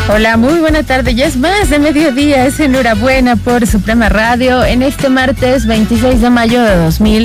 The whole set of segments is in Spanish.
Hola, muy buena tarde. Ya es más de mediodía. Es Enhorabuena por Suprema Radio en este martes 26 de mayo de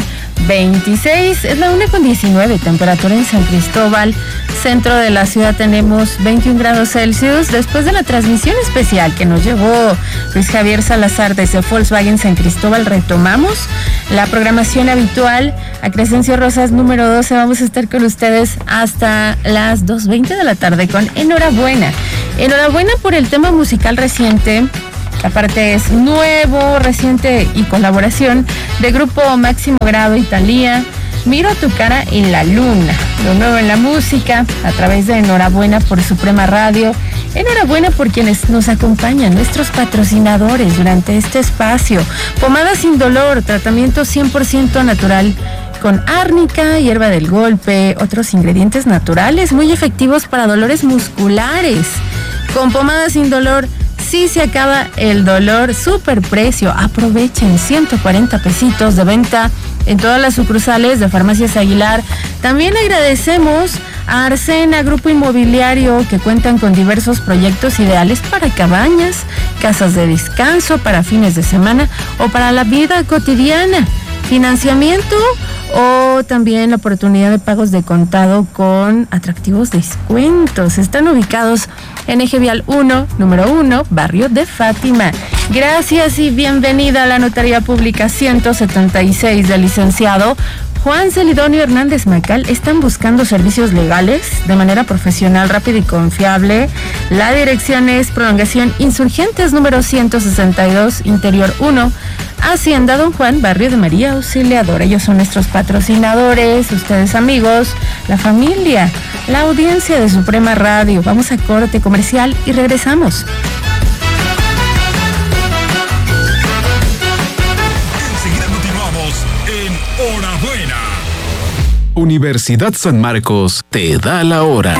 2026. Es la 1:19. Temperatura en San Cristóbal, centro de la ciudad, tenemos 21 grados Celsius. Después de la transmisión especial que nos llevó Luis Javier Salazar desde Volkswagen San Cristóbal, retomamos la programación habitual. A Crescencio Rosas número 12 vamos a estar con ustedes hasta las 2:20 de la tarde con Enhorabuena. Enhorabuena por el tema musical reciente, que aparte es nuevo, reciente y colaboración de Grupo Máximo Grado y Thalía. Miro tu cara en la luna, lo nuevo en la música, a través de Enhorabuena por Suprema Radio. Enhorabuena por quienes nos acompañan, nuestros patrocinadores durante este espacio. Pomada sin dolor, tratamiento 100% natural con árnica, hierba del golpe, otros ingredientes naturales muy efectivos para dolores musculares. Con Pomada sin dolor, sí se acaba el dolor, super precio. Aprovechen, 140 pesitos de venta en todas las sucursales de Farmacias Aguilar. También agradecemos a Arsena, Grupo Inmobiliario, que cuentan con diversos proyectos ideales para cabañas, casas de descanso, para fines de semana o para la vida cotidiana. Financiamiento o también la oportunidad de pagos de contado con atractivos descuentos. Están ubicados en Eje Vial 1, número 1, Barrio de Fátima. Gracias y bienvenida a la Notaría Pública 176 del licenciado Juan Celidonio Hernández Macal. Están buscando servicios legales de manera profesional, rápida y confiable. La dirección es Prolongación Insurgentes número 162, Interior 1, Hacienda Don Juan, Barrio de María Auxiliadora. Ellos son nuestros patrocinadores, ustedes amigos, la familia, la audiencia de Suprema Radio. Vamos a corte comercial y regresamos. Enseguida continuamos en Hora Buena. Universidad San Marcos te da la hora.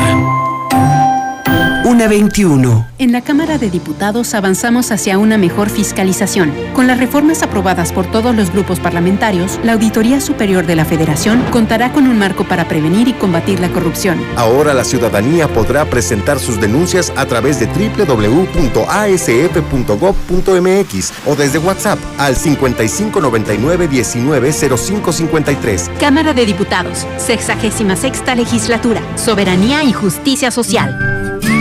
1:21. En la Cámara de Diputados avanzamos hacia una mejor fiscalización. Con las reformas aprobadas por todos los grupos parlamentarios, la Auditoría Superior de la Federación contará con un marco para prevenir y combatir la corrupción. Ahora la ciudadanía podrá presentar sus denuncias a través de www.asf.gov.mx o desde WhatsApp al 5599-190553. Cámara de Diputados, 66ª Legislatura, Soberanía y Justicia Social.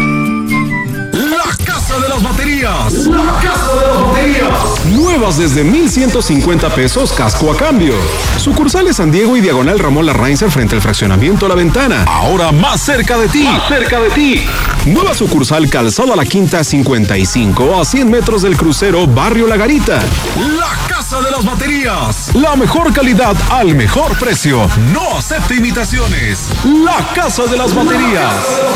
La Casa de las Baterías. La Casa de las Baterías. Nuevas desde 1,150 pesos casco a cambio. Sucursales San Diego y Diagonal Ramón Larrainzer frente al fraccionamiento La Ventana. Ahora más cerca de ti. Más cerca de ti. Nueva sucursal Calzada La Quinta 55 a 100 metros del crucero Barrio La Garita. La Casa de las Baterías. La mejor calidad al mejor precio. No acepte imitaciones. La Casa de las Baterías.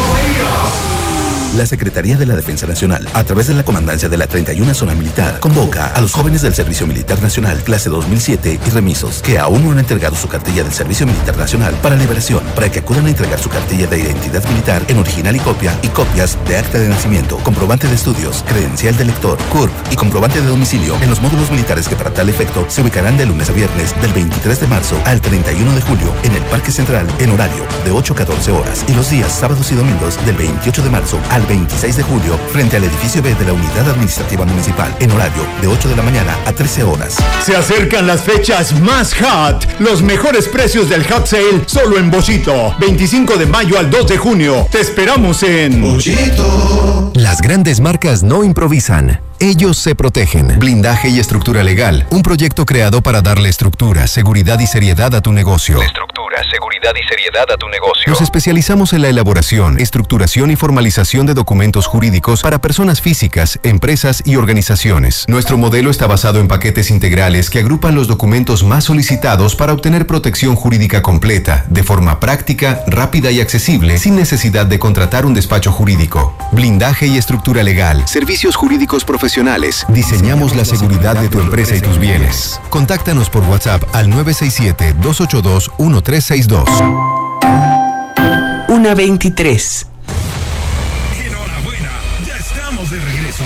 La Secretaría de la Defensa Nacional, a través de la Comandancia de la 31 Zona Militar, convoca a los jóvenes del Servicio Militar Nacional, clase 2007 y remisos, que aún no han entregado su cartilla del Servicio Militar Nacional para liberación, para que acudan a entregar su cartilla de identidad militar en original y copias de acta de nacimiento, comprobante de estudios, credencial de lector, CURP y comprobante de domicilio en los módulos militares que para tal efecto se ubicarán de lunes a viernes del 23 de marzo al 31 de julio en el Parque Central en horario de 8 a 14 horas y los días sábados y domingos del 28 de marzo al 26 de julio frente al edificio B de la Unidad Administrativa Municipal en horario de 8 de la mañana a 13 horas. Se acercan las fechas más hot, los mejores precios del Hot Sale solo en Bollito, 25 de mayo al 2 de junio. Te esperamos en Bollito. Las grandes marcas no improvisan. Ellos se protegen. Blindaje y estructura legal. Un proyecto creado para darle estructura, seguridad y seriedad a tu negocio. Estructura, seguridad y seriedad a tu negocio. Nos especializamos en la elaboración, estructuración y formalización de documentos jurídicos para personas físicas, empresas y organizaciones. Nuestro modelo está basado en paquetes integrales que agrupan los documentos más solicitados para obtener protección jurídica completa, de forma práctica, rápida y accesible, sin necesidad de contratar un despacho jurídico. Blindaje y estructura legal. Servicios jurídicos profesionales. Diseñamos la seguridad de tu empresa y tus bienes. Contáctanos por WhatsApp al 967-282-1362. 1:23. Enhorabuena, ya estamos de regreso.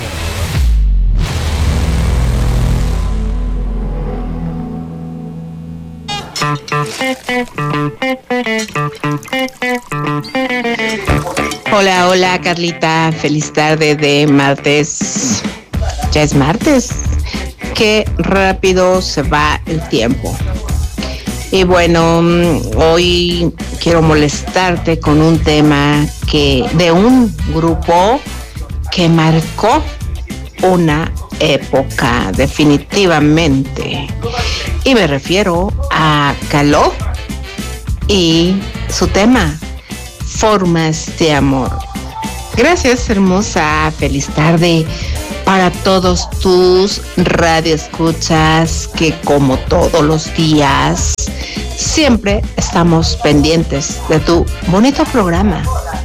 Hola, hola Carlita, feliz tarde de martes. Ya es martes. Qué rápido se va el tiempo. Y bueno, hoy quiero molestarte con un tema de un grupo que marcó una época definitivamente. Y me refiero a Caló y su tema, Formas de Amor. Gracias, hermosa. Feliz tarde para todos tus radioescuchas que, como todos los días, siempre estamos pendientes de tu bonito programa.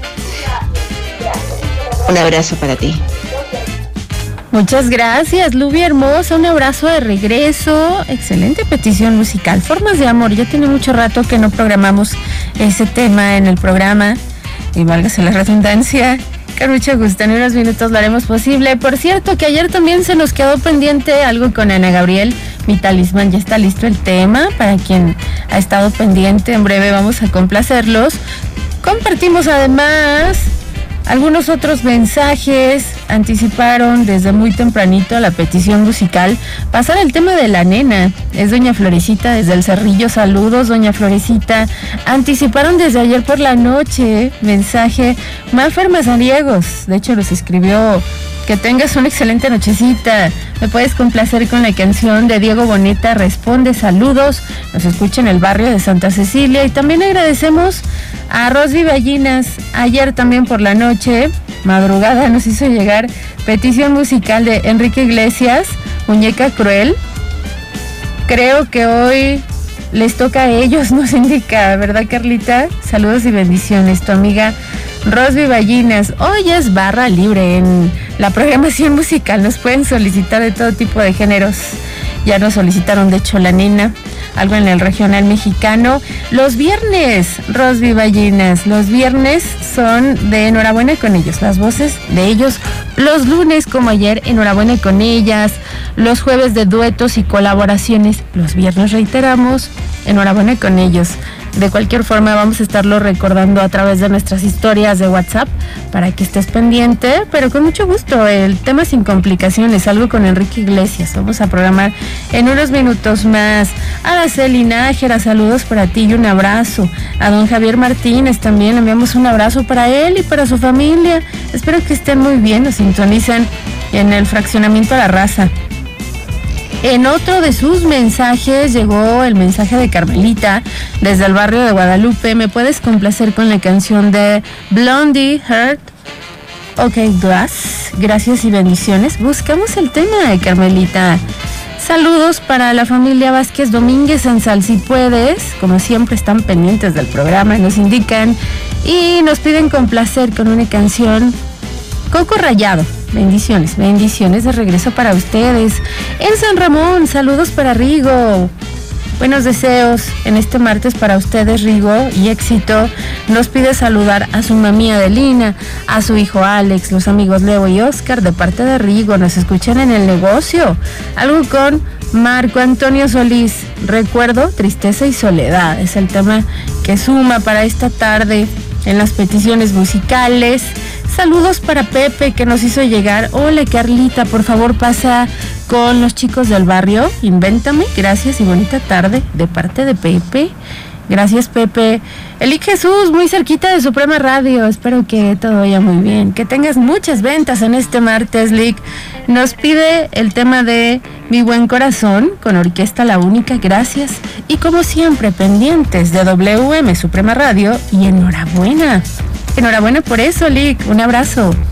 Un abrazo para ti. Muchas gracias, Lubi hermosa, un abrazo de regreso. Excelente petición musical, Formas de Amor. Ya tiene mucho rato que no programamos ese tema en el programa, y válgase la redundancia, con mucho gusto, en unos minutos lo haremos posible. Por cierto, que ayer también se nos quedó pendiente algo con Ana Gabriel, Mi Talismán. Ya está listo el tema, para quien ha estado pendiente, en breve vamos a complacerlos. Compartimos además algunos otros mensajes, anticiparon desde muy tempranito la petición musical, pasar el tema de la nena. Es doña Florecita desde el Cerrillo, saludos doña Florecita. Anticiparon desde ayer por la noche mensaje Mafer Mazariegos, de hecho los escribió: que tengas una excelente nochecita, me puedes complacer con la canción de Diego Boneta, Responde, saludos, nos escucha en el barrio de Santa Cecilia. Y también agradecemos a Rosy Ballinas, ayer también por la noche, madrugada, nos hizo llegar petición musical de Enrique Iglesias, Muñeca Cruel. Creo que hoy les toca a ellos, nos indica, ¿verdad, Carlita? Saludos y bendiciones, tu amiga Rosy Ballinas. Hoy es barra libre en la programación musical, nos pueden solicitar de todo tipo de géneros. Ya nos solicitaron, de hecho, la nena, algo en el regional mexicano. Los viernes, Rosy Ballinas, los viernes son de Enhorabuena con ellos, las voces de ellos. Los lunes, como ayer, Enhorabuena con ellas. Los jueves de duetos y colaboraciones. Los viernes, reiteramos, Enhorabuena con ellos. De cualquier forma, vamos a estarlo recordando a través de nuestras historias de WhatsApp para que estés pendiente, pero con mucho gusto. El tema sin complicaciones, algo con Enrique Iglesias. Vamos a programar en unos minutos más. Araceli Nájera, saludos para ti y un abrazo. A don Javier Martínez también enviamos un abrazo para él y para su familia. Espero que estén muy bien, nos sintonizan en el fraccionamiento La Raza. En otro de sus mensajes llegó el mensaje de Carmelita desde el barrio de Guadalupe. Me puedes complacer con la canción de Blondie, Heart, OK Glass. Gracias y bendiciones. Buscamos el tema de Carmelita. Saludos para la familia Vázquez Domínguez en Sal, si puedes. Como siempre están pendientes del programa, nos indican y nos piden complacer con una canción, Coco Rayado. Bendiciones, bendiciones de regreso para ustedes. En San Ramón, saludos para Rigo. Buenos deseos en este martes para ustedes, Rigo, y éxito. Nos pide saludar a su mami Adelina, a su hijo Alex, los amigos Leo y Oscar, de parte de Rigo. Nos escuchan en el negocio. Algo con Marco Antonio Solís. Recuerdo, tristeza y soledad. Es el tema que suma para esta tarde en las peticiones musicales. Saludos para Pepe, que nos hizo llegar: hola Carlita, por favor pasa con los chicos del barrio, Invéntame. Gracias y bonita tarde de parte de Pepe. Gracias, Pepe. Eli Jesús, muy cerquita de Suprema Radio. Espero que todo vaya muy bien, que tengas muchas ventas en este martes, Lick. Nos pide el tema de Mi Buen Corazón con Orquesta La Única. Gracias. Y como siempre, pendientes de WM Suprema Radio. Y enhorabuena. Enhorabuena por eso, Lick. Un abrazo.